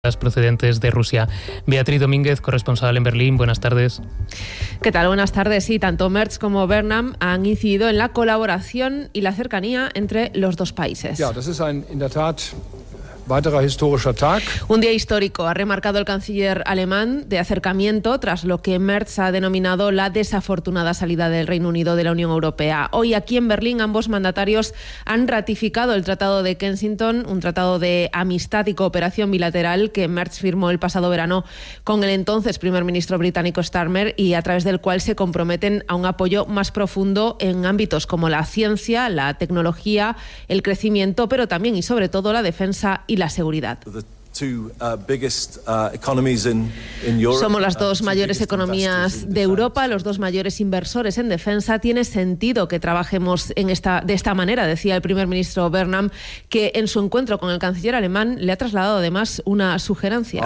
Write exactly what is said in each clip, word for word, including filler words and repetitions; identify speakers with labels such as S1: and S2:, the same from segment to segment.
S1: procedentes de Rusia. Beatriz Domínguez, corresponsal en Berlín, buenas tardes.
S2: ¿Qué tal? Buenas tardes. Sí, tanto Merz como Burnham han incidido en la colaboración y la cercanía entre los dos países.
S3: Ja, das ist ein, in der Tat weiterer historischer Tag.
S2: Un día histórico, ha remarcado el canciller alemán, de acercamiento tras lo que Merz ha denominado la desafortunada salida del Reino Unido de la Unión Europea. Hoy aquí en Berlín ambos mandatarios han ratificado el Tratado de Kensington, un tratado de amistad y cooperación bilateral que Merz firmó el pasado verano con el entonces primer ministro británico Starmer y a través del cual se comprometen a un apoyo más profundo en ámbitos como la ciencia, la tecnología, el crecimiento, pero también y sobre todo la defensa y la seguridad. Somos las dos mayores economías de Europa, los dos mayores inversores en defensa. Tiene sentido que trabajemos en esta, de esta manera, decía el primer ministro Burnham, que en su encuentro con el canciller alemán le ha trasladado además una sugerencia.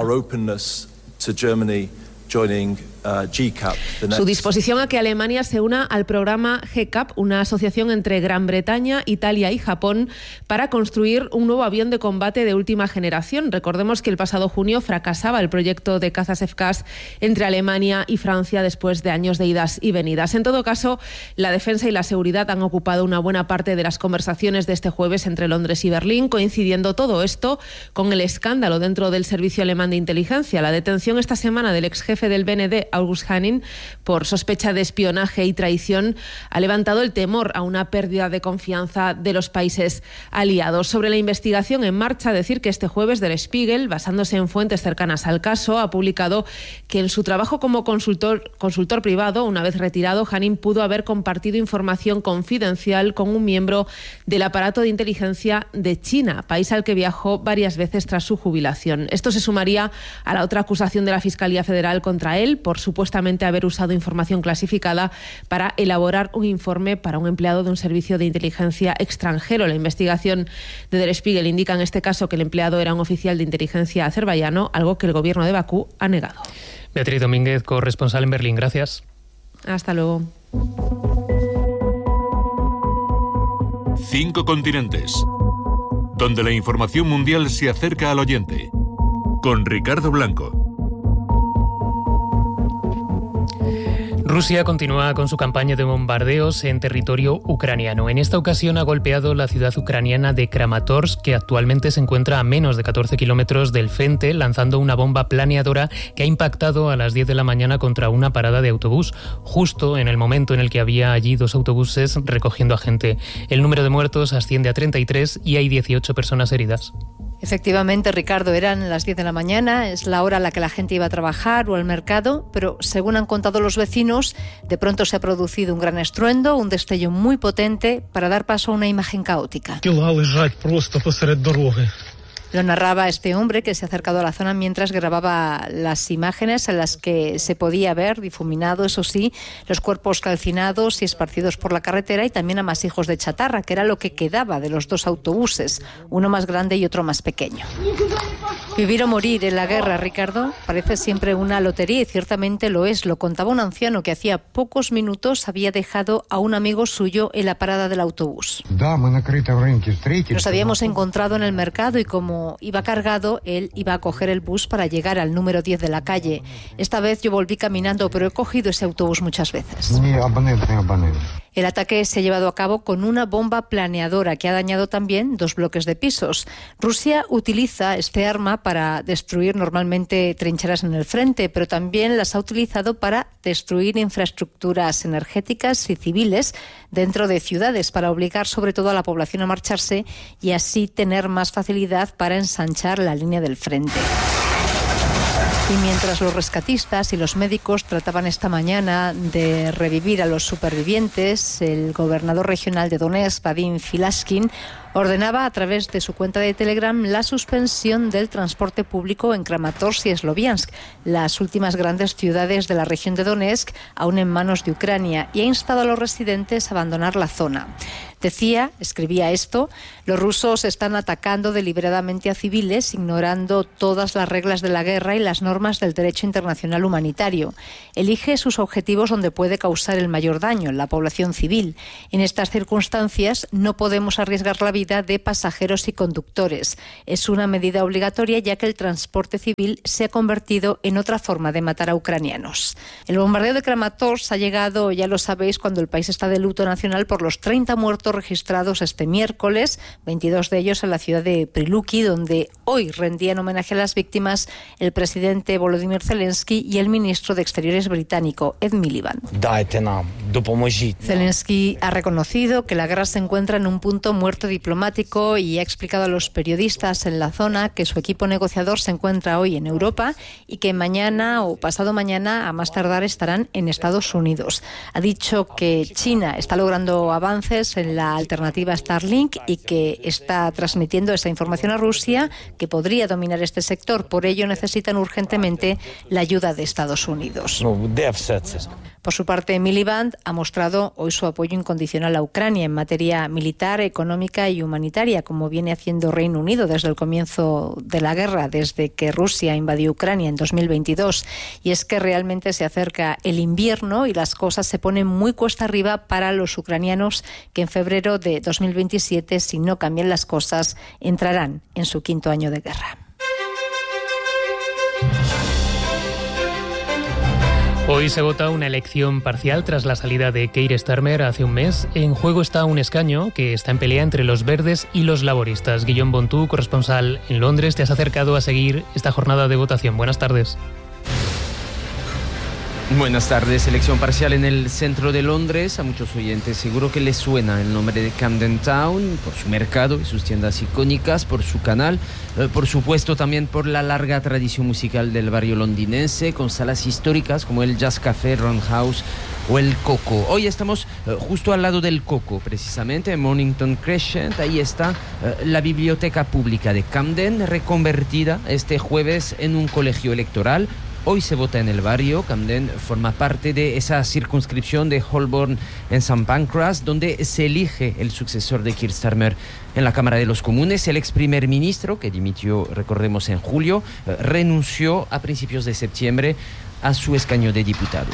S3: Joining, uh, G CAP, the next...
S2: Su disposición a que Alemania se una al programa G CAP, una asociación entre Gran Bretaña, Italia y Japón, para construir un nuevo avión de combate de última generación. Recordemos que el pasado junio fracasaba el proyecto de cazas F CAS entre Alemania y Francia después de años de idas y venidas. En todo caso, la defensa y la seguridad han ocupado una buena parte de las conversaciones de este jueves entre Londres y Berlín, coincidiendo todo esto con el escándalo dentro del servicio alemán de inteligencia. La detención esta semana del ex jefe del B N D, August Hanning, por sospecha de espionaje y traición, ha levantado el temor a una pérdida de confianza de los países aliados. Sobre la investigación en marcha, decir que este jueves Der Spiegel, basándose en fuentes cercanas al caso, ha publicado que en su trabajo como consultor, consultor privado, una vez retirado, Hanning pudo haber compartido información confidencial con un miembro del aparato de inteligencia de China, país al que viajó varias veces tras su jubilación. Esto se sumaría a la otra acusación de la Fiscalía Federal contra él por supuestamente haber usado información clasificada para elaborar un informe para un empleado de un servicio de inteligencia extranjero. La investigación de Der Spiegel indica en este caso que el empleado era un oficial de inteligencia azerbaiyano, algo que el gobierno de Bakú ha negado.
S1: Beatriz Domínguez, corresponsal en Berlín, gracias.
S2: Hasta luego.
S4: Cinco continentes, donde la información mundial se acerca al oyente. Con Ricardo Blanco.
S1: Rusia continúa con su campaña de bombardeos en territorio ucraniano. En esta ocasión ha golpeado la ciudad ucraniana de Kramatorsk, que actualmente se encuentra a menos de catorce kilómetros del frente, lanzando una bomba planeadora que ha impactado a las diez de la mañana contra una parada de autobús, justo en el momento en el que había allí dos autobuses recogiendo a gente. El número de muertos asciende a treinta y tres y hay dieciocho personas heridas.
S5: Efectivamente, Ricardo, eran las diez de la mañana, es la hora a la que la gente iba a trabajar o al mercado, pero según han contado los vecinos, de pronto se ha producido un gran estruendo, un destello muy potente para dar paso a una imagen caótica. Lo narraba este hombre que se ha acercado a la zona mientras grababa las imágenes en las que se podía ver difuminado, eso sí, los cuerpos calcinados y esparcidos por la carretera y también amasijos de chatarra, que era lo que quedaba de los dos autobuses, uno más grande y otro más pequeño. Vivir o morir en la guerra, Ricardo, parece siempre una lotería y ciertamente lo es. Lo contaba un anciano que hacía pocos minutos había dejado a un amigo suyo en la parada del autobús. Nos habíamos encontrado en el mercado y como iba cargado, él iba a coger el bus para llegar al número diez de la calle. Esta vez yo volví caminando, pero he cogido ese autobús muchas veces. El ataque se ha llevado a cabo con una bomba planeadora que ha dañado también dos bloques de pisos. Rusia utiliza este arma para destruir normalmente trincheras en el frente, pero también las ha utilizado para destruir infraestructuras energéticas y civiles dentro de ciudades, para obligar sobre todo a la población a marcharse y así tener más facilidad para ensanchar la línea del frente. Y mientras los rescatistas y los médicos trataban esta mañana de revivir a los supervivientes, el gobernador regional de Donetsk, Vadim Filaskin, ordenaba a través de su cuenta de Telegram la suspensión del transporte público en Kramatorsk y Sloviansk, las últimas grandes ciudades de la región de Donetsk, aún en manos de Ucrania, y ha instado a los residentes a abandonar la zona. Decía, escribía esto, los rusos están atacando deliberadamente a civiles, ignorando todas las reglas de la guerra y las normas del derecho internacional humanitario. Elige sus objetivos donde puede causar el mayor daño, la población civil. En estas circunstancias no podemos arriesgar la vida vida de pasajeros y conductores. Es una medida obligatoria ya que el transporte civil se ha convertido en otra forma de matar a ucranianos. El bombardeo de Kramatorsk ha llegado, ya lo sabéis, cuando el país está de luto nacional por los treinta muertos registrados este miércoles, veintidós de ellos en la ciudad de Prilupki, donde hoy rendían homenaje a las víctimas el presidente Volodymyr Zelensky y el ministro de Exteriores británico, Ed Miliband. Zelensky ha reconocido que la guerra se encuentra en un punto muerto diplomático y ha explicado a los periodistas en la zona que su equipo negociador se encuentra hoy en Europa y que mañana o pasado mañana, a más tardar, estarán en Estados Unidos. Ha dicho que China está logrando avances en la alternativa Starlink y que está transmitiendo esa información a Rusia, que podría dominar este sector. Por ello necesitan urgentemente la ayuda de Estados Unidos. Por su parte, Miliband ha mostrado hoy su apoyo incondicional a Ucrania en materia militar, económica y humanitaria, como viene haciendo Reino Unido desde el comienzo de la guerra, desde que Rusia invadió Ucrania en dos mil veintidós. Y es que realmente se acerca el invierno y las cosas se ponen muy cuesta arriba para los ucranianos, que en febrero de dos mil veintisiete, si no cambian las cosas, entrarán en su quinto año de guerra.
S1: Hoy se vota una elección parcial tras la salida de Keir Starmer hace un mes. En juego está un escaño que está en pelea entre los verdes y los laboristas. Guillaume Bontú, corresponsal en Londres, te has acercado a seguir esta jornada de votación. Buenas tardes.
S6: Buenas tardes. Elección parcial en el centro de Londres. A muchos oyentes seguro que les suena el nombre de Camden Town por su mercado y sus tiendas icónicas, por su canal, eh, por supuesto también por la larga tradición musical del barrio londinense, con salas históricas como el Jazz Café, Roundhouse o el Coco. Hoy estamos eh, justo al lado del Coco, precisamente en Mornington Crescent. Ahí está eh, la biblioteca pública de Camden, reconvertida este jueves en un colegio electoral. Hoy se vota en el barrio. Camden forma parte de esa circunscripción de Holborn en Saint Pancras, donde se elige el sucesor de Keir Starmer en la Cámara de los Comunes. El ex primer ministro, que dimitió, recordemos, en julio, eh, renunció a principios de septiembre a su escaño de diputado.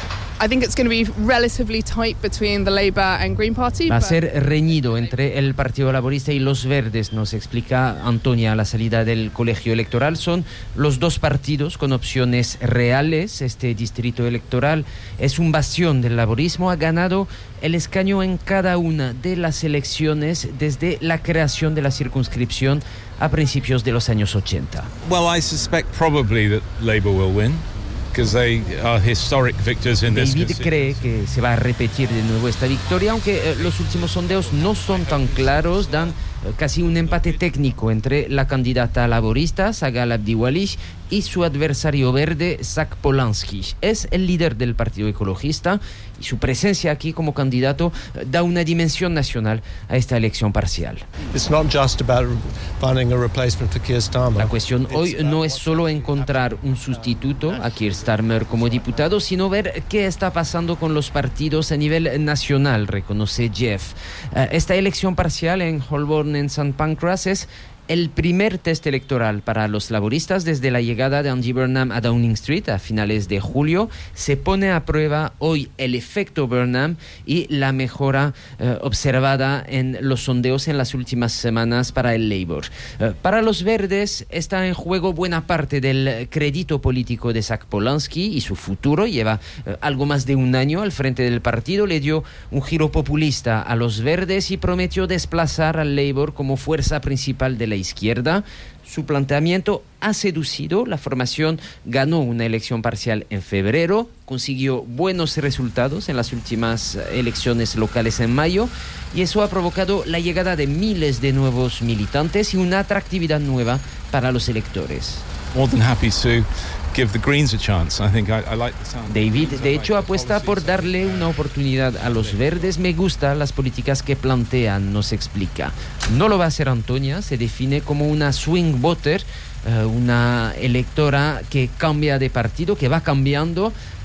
S6: Va a ser reñido entre el Partido Laborista y los Verdes, nos explica Antonia a la salida del colegio electoral. Son los dos partidos con opciones reales. Este distrito electoral es un bastión del laborismo. Ha ganado el escaño en cada una de las elecciones desde la creación de la circunscripción a principios de los años ochenta.
S7: Well, I suspect probably that Labour will win. They are historic victors in this
S6: David cree que se va a repetir de nuevo esta victoria, aunque eh, los últimos sondeos no son tan claros, dan eh, casi un empate técnico entre la candidata laborista, Sagal Abdiwali, y su adversario verde, Zach Polanski. Es el líder del Partido Ecologista y su presencia aquí como candidato eh, da una dimensión nacional a esta elección parcial.
S3: It's not just about finding a replacement for Keir Starmer.
S6: La cuestión hoy no es solo encontrar un sustituto a Keir Starmer como diputado, sino ver qué está pasando con los partidos a nivel nacional, reconoce Jeff. Uh, esta elección parcial en Holborn, en Saint Pancras, es el primer test electoral para los laboristas desde la llegada de Andy Burnham a Downing Street a finales de julio. Se pone a prueba hoy el efecto Burnham y la mejora eh, observada en los sondeos en las últimas semanas para el Labour. Eh, para los verdes está en juego buena parte del crédito político de Zach Polanski y su futuro. Lleva eh, algo más de un año al frente del partido, le dio un giro populista a los verdes y prometió desplazar al Labour como fuerza principal de la izquierda. Su planteamiento ha seducido. La formación ganó una elección parcial en febrero, consiguió buenos resultados en las últimas elecciones locales en mayo y eso ha provocado la llegada de miles de nuevos militantes y una atractividad nueva para los electores.
S7: More than happy to give the Greens a chance. I think I, I like the sound.
S6: David, de hecho, apuesta por darle una oportunidad a los verdes. Me gustan las políticas que plantean, nos explica. No lo va a hacer Antonia, se define como una swing voter, uh, una electora que cambia de partido, que va cambiando.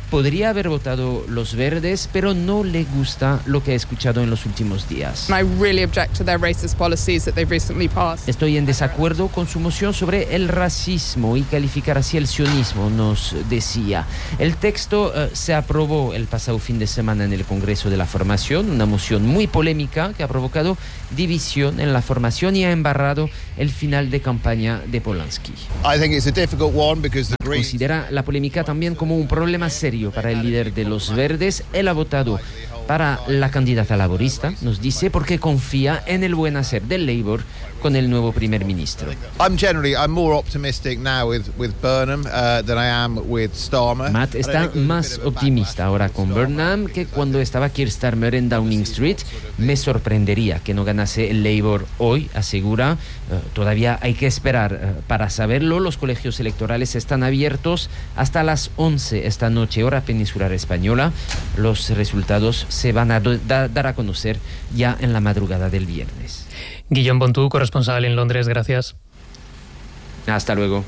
S6: podría haber votado los verdes, pero no le gusta lo que ha escuchado en los últimos días.
S8: I really object to their racist policies that they've recently passed.
S6: Estoy en desacuerdo con su moción sobre el racismo y calificar así el sionismo, nos decía. El texto uh, se aprobó el pasado fin de semana en el Congreso de la Formación, una moción muy polémica que ha provocado división en la formación y ha embarrado el final de campaña de Polanski.
S9: I think it's a difficult one because the Greens...
S6: Considera la polémica también como un problema serio para el líder de los verdes. Él ha votado para la candidata laborista, nos dice, porque confía en el buen hacer del Labour con el nuevo primer ministro.
S9: I'm generally I'm more optimistic now with with Burnham uh, than I am with Starmer.
S6: Matt está más optimista ahora con Burnham que cuando estaba Keir Starmer en Downing Street. Me sorprendería que no ganase el Labour hoy, asegura. Uh, todavía hay que esperar uh, para saberlo. Los colegios electorales están abiertos hasta las once esta noche, hora peninsular española. Los resultados se van a do- da- dar a conocer ya en la madrugada del viernes.
S1: Guillaume Bontú, corresponsal en Londres, gracias.
S6: Hasta luego.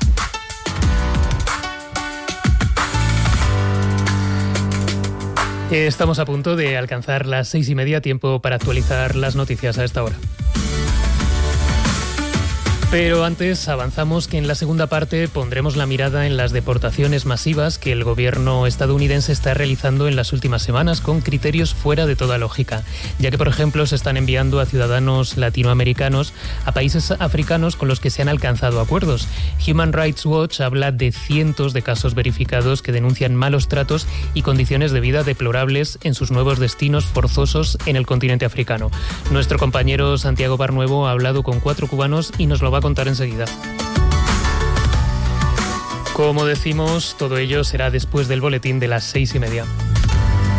S1: Estamos a punto de alcanzar las seis y media, tiempo para actualizar las noticias a esta hora. Pero antes avanzamos que en la segunda parte pondremos la mirada en las deportaciones masivas que el gobierno estadounidense está realizando en las últimas semanas con criterios fuera de toda lógica, ya que por ejemplo se están enviando a ciudadanos latinoamericanos a países africanos con los que se han alcanzado acuerdos. Human Rights Watch habla de cientos de casos verificados que denuncian malos tratos y condiciones de vida deplorables en sus nuevos destinos forzosos en el continente africano. Nuestro compañero Santiago Barnuevo ha hablado con cuatro cubanos y nos lo va a contar enseguida. Como decimos, todo ello será después del boletín de las seis y media.